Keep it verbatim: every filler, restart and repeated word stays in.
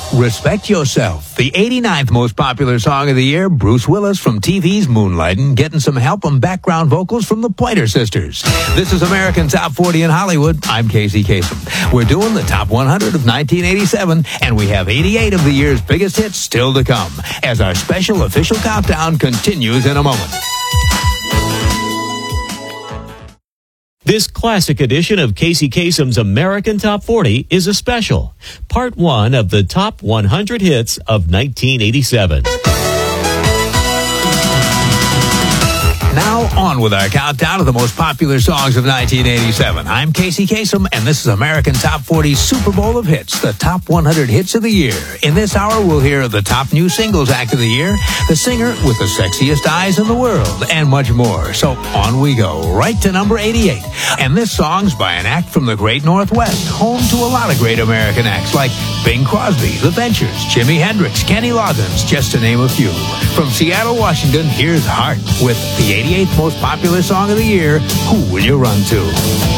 Respect Yourself, the eighty-ninth most popular song of the year. Bruce Willis from T V's Moonlightin', getting some help on background vocals from the Pointer Sisters. This is American Top forty in Hollywood. I'm Casey Kasem. We're doing the Top one hundred of nineteen eighty-seven, and we have eighty-eight of the year's biggest hits still to come, as our special official countdown continues in a moment. This classic edition of Casey Kasem's American Top forty is a special, part one of the Top one hundred hits of nineteen eighty-seven. Now on with our countdown of the most popular songs of nineteen eighty-seven. I'm Casey Kasem, and this is American Top forty Super Bowl of Hits, the top one hundred hits of the year. In this hour, we'll hear the top new singles act of the year, the singer with the sexiest eyes in the world, and much more. So on we go, right to number eighty-eight. And this song's by an act from the Great Northwest, home to a lot of great American acts like Bing Crosby, The Ventures, Jimi Hendrix, Kenny Loggins, just to name a few. From Seattle, Washington, here's Heart with the eighty-eighth most popular song of the year, Who Will You Run To?